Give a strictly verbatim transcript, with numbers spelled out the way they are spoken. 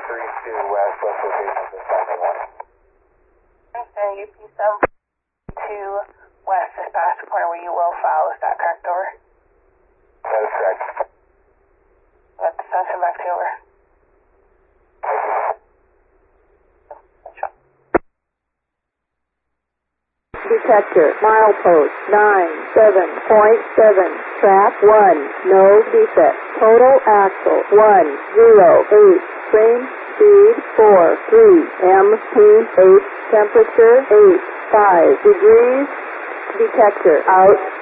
three two west, west location is seven one. Okay, U P seven two west is past the point where you will foul. Is that correct, over? That is correct. Let the session back to you, over. Detector, milepost nine seven point seven, trap one, no defect, total axle one zero eight, frame speed four three, M P eight, temperature eight five degrees, detector out.